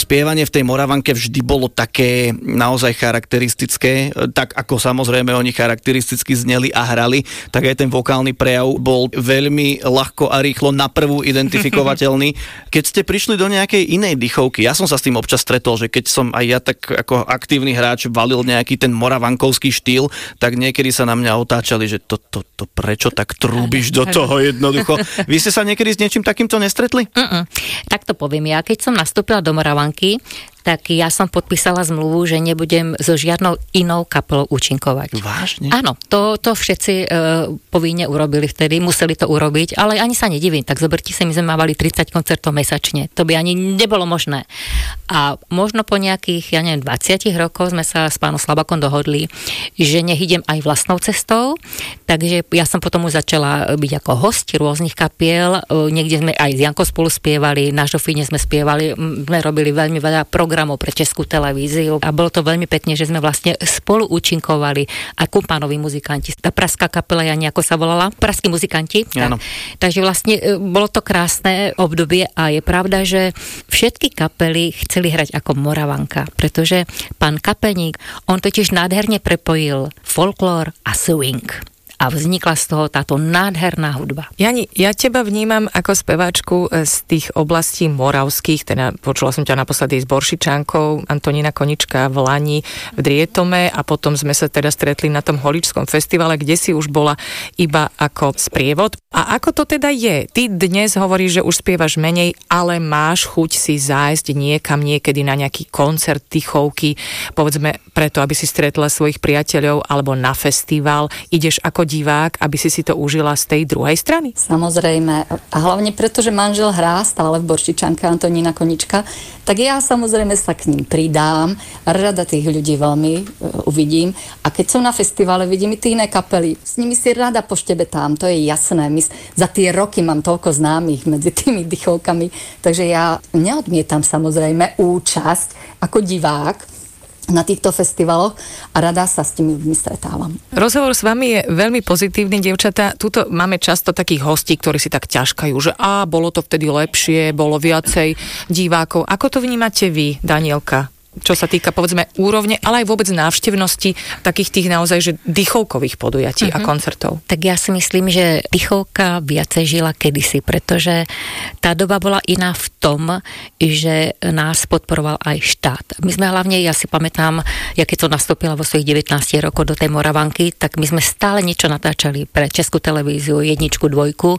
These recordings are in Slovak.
spievanie v tej Moravanke vždy bolo také naozaj charakteristické, tak ako samozrejme oni charakteristicky zneli a hrali, tak aj ten vokálny prejav bol veľmi ľahko a rýchlo na prvú identifikovateľný. Keď ste prišli do nejakej inej dychovky, ja som sa s tým občas stretol, že keď som aj ja tak ako aktívny hráč valil nejaký ten moravankovský štýl, tak niekedy sa na mňa otáčali, že to prečo tak trúbiš do toho jednoducho. Vy ste sa niekedy s niečím takýmto nestretli? Tak to poviem ja. Keď som nastúpila do Moravanky, tak ja som podpísala zmluvu, že nebudem so žiadnou inou kapelou účinkovať. Vážne? Áno, to všetci povinne urobili vtedy, museli to urobiť, ale ani sa nedivím. Tak zoberte si, my sme mávali 30 koncertov mesačne. To by ani nebolo možné. A možno po nejakých, 20 rokoch sme sa s pánom Slabakom dohodli, že nech idem aj vlastnou cestou, takže ja som potom už začala byť ako host rôznych kapiel, niekde sme aj s Jankou spolu spievali, na Žofíne sme spievali, sme robili veľmi veľa programov pre Českú televíziu a bolo to veľmi pekne, že sme vlastne spolu účinkovali a kumpánoví muzikanti. Tá pražská kapela, ako sa volala, pražskí muzikanti. Takže vlastne bolo to krásne obdobie a je pravda, že všetky kapely chceli hrať ako Moravanka, pretože pán kapelník, on totiž nádherne prepojil folklór a swing. A vznikla z toho táto nádherná hudba. Jani, ja teba vnímam ako speváčku z tých oblastí moravských, teda počula som ťa naposledy s Boršičankou, Antonína Konička v Lani, v Drietome a potom sme sa teda stretli na tom Holičskom festivale, kde si už bola iba ako sprievod. A ako to teda je? Ty dnes hovoríš, že už spievaš menej, ale máš chuť si zájsť niekam niekedy na nejaký koncert, dychovky, povedzme preto, aby si stretla svojich priateľov alebo na festival. Ideš ako divák, aby si to užila z tej druhej strany? Samozrejme. A hlavne preto, že manžel hrá stále v Boršičanke, Antonína Konička, tak ja samozrejme sa k ním pridám. Rada tých ľudí veľmi uvidím. A keď som na festivale, vidím i tie iné kapely. S nimi si rada poštebetám, to je jasné. Za tie roky mám toľko známych medzi tými dychovkami, takže ja neodmietam samozrejme účasť ako divák na týchto festivaloch a rada sa s tými ľuďmi stretávam. Rozhovor s vami je veľmi pozitívny, dievčatá. Tuto máme často takých hostí, ktorí si tak ťažkajú, že bolo to vtedy lepšie, bolo viacej divákov. Ako to vnímate vy, Danielka? Čo sa týka, povedzme, úrovne, ale aj vôbec návštevnosti takých tých naozaj, že dychovkových podujatí a koncertov. Tak ja si myslím, že dychovka viacej žila kedysi, pretože tá doba bola iná v tom, že nás podporoval aj štát. My sme hlavne, ja si pamätám, ja keď som nastúpila vo svojich 19 rokov do tej Moravanky, tak my sme stále niečo natáčali pre Českú televíziu, 1, 2.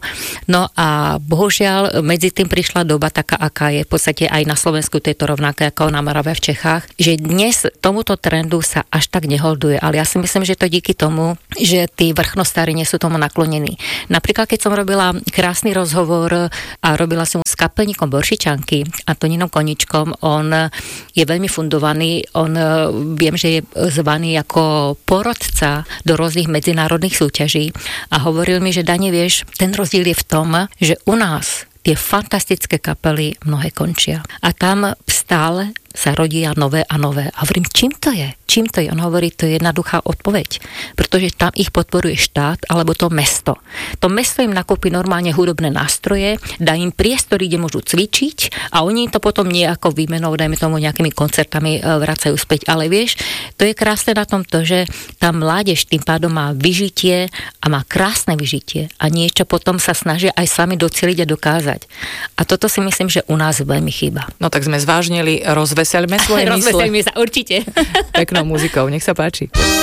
No a bohužiaľ medzi tým prišla doba taká, aká je v podstate aj na Slovensku, to je to rovnaké ako na Morave v Čechách, že dnes tomuto trendu sa až tak neholduje, ale ja si myslím, že to díky tomu, že tí vrchnostári nie sú tomu naklonení. Napríklad, keď som robila krásny rozhovor a robila som s kapelníkom Boršičanky, Antonínom Koničkom, on je veľmi fundovaný, on viem, že je zvaný ako porodca do rôznych medzinárodných súťaží a hovoril mi, že Dani, vieš, ten rozdiel je v tom, že u nás tie fantastické kapely mnohé končia. A tam stále sa rodia nové a nové. A hovorím, čím to je? Čím to je? On hovorí, to je jednoduchá odpoveď. Pretože tam ich podporuje štát alebo to mesto. To mesto im nakúpi normálne hudobné nástroje, dá im priestor, kde môžu cvičiť a oni to potom nejako výmenou, dajme tomu nejakými koncertami vracajú späť. Ale vieš, to je krásne na tom to, že tá mládež tým pádom má vyžitie a má krásne vyžitie a niečo potom sa snažia aj sami docieliť a dokázať. A toto si myslím, že u nás veľmi chýba. No tak sme zvážnili, rozveselme svoje mysle. Rozveselme sa, určite. Peknou muzikou, nech sa páči.